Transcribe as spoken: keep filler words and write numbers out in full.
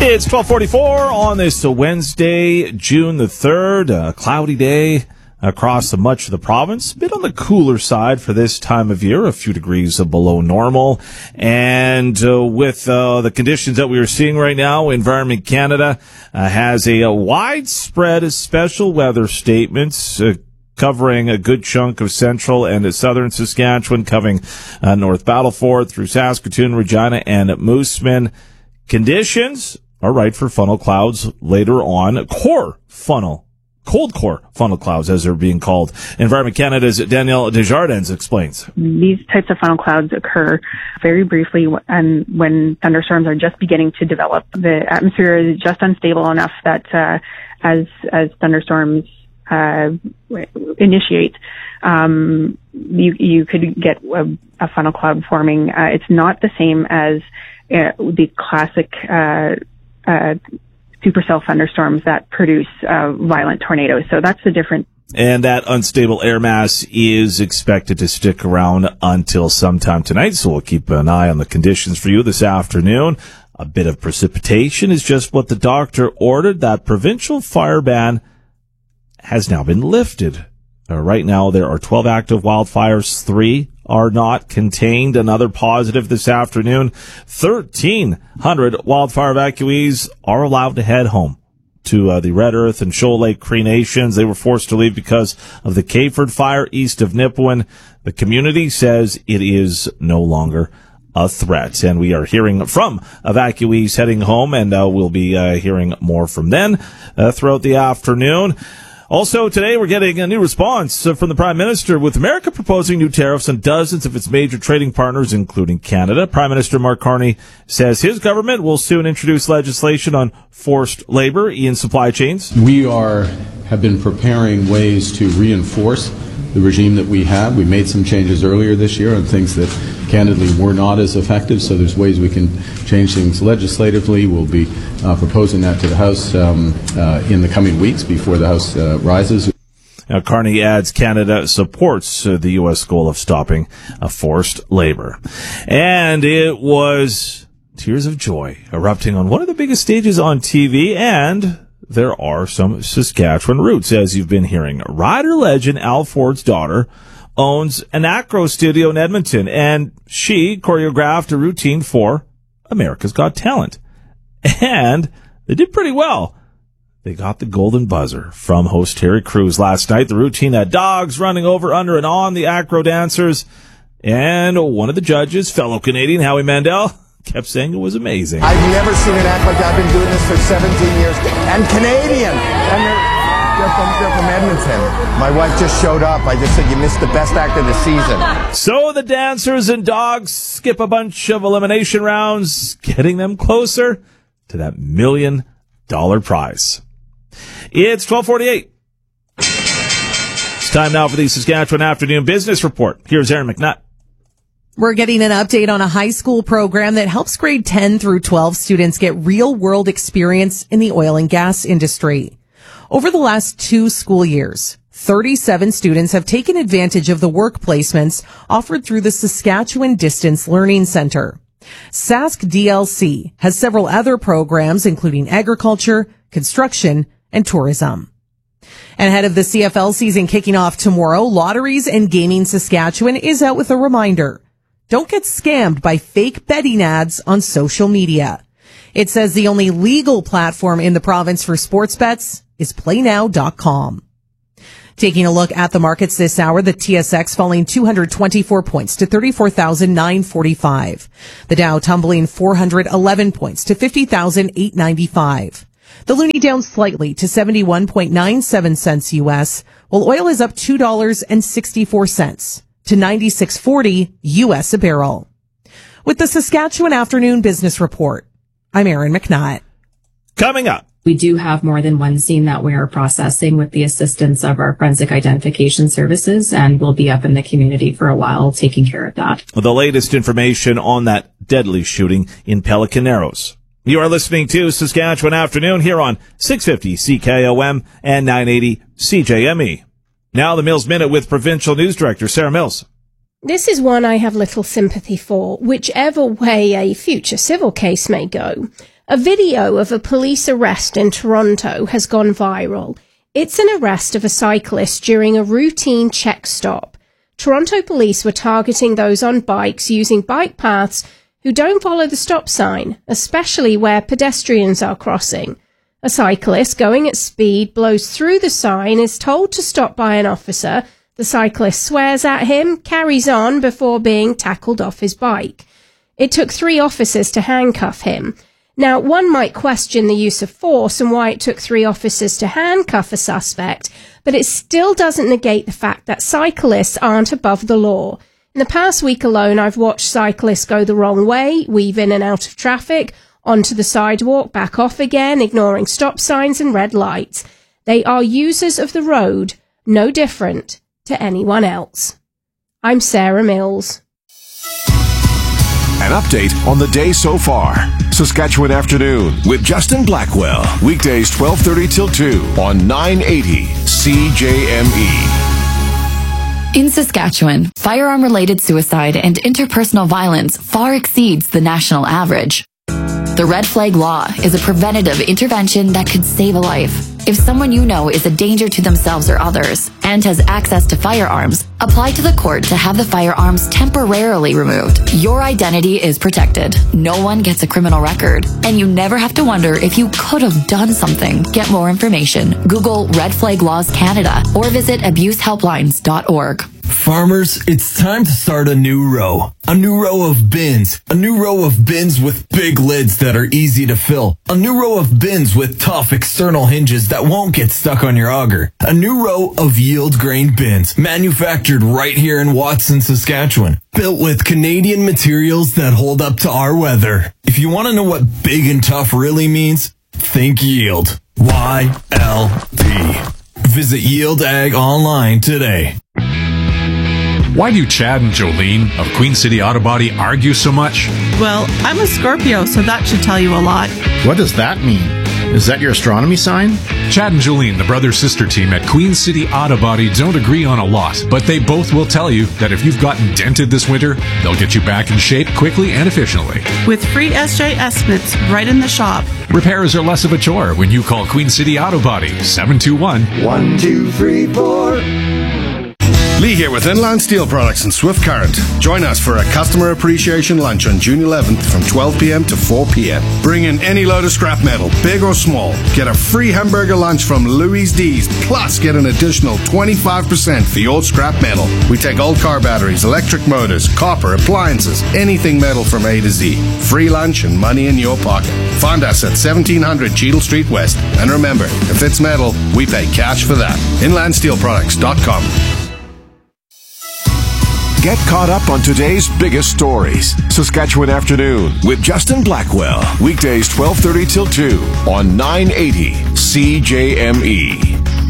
It's twelve forty-four on this Wednesday, June the third, a cloudy day across much of the province. A bit on the cooler side for this time of year, a few degrees below normal. And uh, with uh, the conditions that we are seeing right now, Environment Canada uh, has a, a widespread special weather statements uh, covering a good chunk of central and southern Saskatchewan, covering uh, North Battleford through Saskatoon, Regina, and Moosomin. Conditions are right for funnel clouds later on. Core funnel, cold core funnel clouds, as they're being called. Environment Canada's Danielle Desjardins explains. These types of funnel clouds occur very briefly and when thunderstorms are just beginning to develop. The atmosphere is just unstable enough that uh, as as thunderstorms uh, initiate, um, you you could get a, a funnel cloud forming. Uh, it's not the same as uh, the classic uh Uh, supercell thunderstorms that produce uh, violent tornadoes. So that's the difference. And that unstable air mass is expected to stick around until sometime tonight, so we'll keep an eye on the conditions for you this afternoon. A bit of precipitation is just what the doctor ordered. That provincial fire ban has now been lifted. Uh, right now, there are twelve active wildfires. Three are not contained. Another positive this afternoon. thirteen hundred wildfire evacuees are allowed to head home to uh, the Red Earth and Shoal Lake Cree Nations. They were forced to leave because of the Kayford fire east of Nipawin. The community says it is no longer a threat. And we are hearing from evacuees heading home, and uh, we'll be uh, hearing more from them uh, throughout the afternoon. Also, today we're getting a new response from the Prime Minister, with America proposing new tariffs on dozens of its major trading partners, including Canada. Prime Minister Mark Carney says his government will soon introduce legislation on forced labor in supply chains. We are have been preparing ways to reinforce the regime that we have. We made some changes earlier this year on things that candidly were not as effective, so there's ways we can change things legislatively. We'll be uh, proposing that to the House um, uh, in the coming weeks before the House uh, rises. Now, Carney adds Canada supports uh, the U S goal of stopping uh, forced labor. And it was tears of joy erupting on one of the biggest stages on T V, and there are some Saskatchewan roots, as you've been hearing. Rider legend Al Ford's daughter owns an acro studio in Edmonton, and she choreographed a routine for America's Got Talent. And they did pretty well. They got the golden buzzer from host Terry Crews last night. The routine had dogs running over, under, and on the acro dancers. And one of the judges, fellow Canadian Howie Mandel, kept saying it was amazing. I've never seen it act like I've been doing this for seventeen years. And Canadian. And they're, they're, from, they're from Edmonton. My wife just showed up. I just said, you missed the best act of the season. So the dancers and dogs skip a bunch of elimination rounds, getting them closer to that million dollar prize. It's twelve forty-eight. It's time now for the Saskatchewan Afternoon Business Report. Here's Aaron McNutt. We're getting an update on a high school program that helps grade ten through twelve students get real-world experience in the oil and gas industry. Over the last two school years, thirty-seven students have taken advantage of the work placements offered through the Saskatchewan Distance Learning Center. Sask D L C has several other programs, including agriculture, construction, and tourism. And ahead of the C F L season kicking off tomorrow, Lotteries and Gaming Saskatchewan is out with a reminder. Don't get scammed by fake betting ads on social media. It says the only legal platform in the province for sports bets is play now dot com. Taking a look at the markets this hour, the T S X falling two hundred twenty-four points to thirty-four thousand nine hundred forty-five. The Dow tumbling four hundred eleven points to fifty thousand eight hundred ninety-five. The loonie down slightly to seventy-one point nine seven cents U S, while oil is up two dollars and sixty-four cents to ninety-six forty U S a barrel. With the Saskatchewan Afternoon Business Report, I'm Aaron McNutt. Coming up. We do have more than one scene that we are processing with the assistance of our forensic identification services, and we'll be up in the community for a while taking care of that. The latest information on that deadly shooting in Pelican Narrows. You are listening to Saskatchewan Afternoon here on six fifty C K O M and nine eighty C J M E. Now the Mills Minute with Provincial News Director Sarah Mills. This is one I have little sympathy for, whichever way a future civil case may go. A video of a police arrest in Toronto has gone viral. It's an arrest of a cyclist during a routine check stop. Toronto police were targeting those on bikes using bike paths who don't follow the stop sign, especially where pedestrians are crossing. A cyclist going at speed blows through the sign, is told to stop by an officer. The cyclist swears at him, carries on before being tackled off his bike. It took three officers to handcuff him. Now, one might question the use of force and why it took three officers to handcuff a suspect, but it still doesn't negate the fact that cyclists aren't above the law. In the past week alone, I've watched cyclists go the wrong way, weave in and out of traffic, onto the sidewalk, back off again, ignoring stop signs and red lights. They are users of the road, no different to anyone else. I'm Sarah Mills. An update on the day so far. Saskatchewan Afternoon with Justin Blackwell. Weekdays twelve thirty till two on nine eighty C J M E. In Saskatchewan, firearm-related suicide and interpersonal violence far exceeds the national average. The Red Flag Law is a preventative intervention that could save a life. If someone you know is a danger to themselves or others and has access to firearms, apply to the court to have the firearms temporarily removed. Your identity is protected. No one gets a criminal record, and you never have to wonder if you could have done something. Get more information. Google Red Flag Laws Canada or visit abuse helplines dot org. Farmers, it's time to start a new row. A new row of bins. A new row of bins with big lids that are easy to fill. A new row of bins with tough external hinges that won't get stuck on your auger. A new row of yield grain bins, manufactured right here in Watson, Saskatchewan. Built with Canadian materials that hold up to our weather. If you want to know what big and tough really means, think yield. Y L D. Visit Yield Ag online today. Why do Chad and Jolene of Queen City Auto Body argue so much? Well, I'm a Scorpio, so that should tell you a lot. What does that mean? Is that your astronomy sign? Chad and Jolene, the brother-sister team at Queen City Auto Body, don't agree on a lot, but they both will tell you that if you've gotten dented this winter, they'll get you back in shape quickly and efficiently. With free S J estimates right in the shop. Repairs are less of a chore when you call Queen City Auto Body, seven two one, one two three four. Lee here with Inland Steel Products and Swift Current. Join us for a customer appreciation lunch on June eleventh from twelve p.m. to four p.m. Bring in any load of scrap metal, big or small. Get a free hamburger lunch from Louis D's, plus get an additional twenty-five percent for your scrap metal. We take old car batteries, electric motors, copper, appliances, anything metal from A to Z. Free lunch and money in your pocket. Find us at seventeen hundred Cheadle Street West. And remember, if it's metal, we pay cash for that. inland steel products dot com. Get caught up on today's biggest stories. Saskatchewan Afternoon with Justin Blackwell. Weekdays twelve thirty till two on nine eighty C J M E.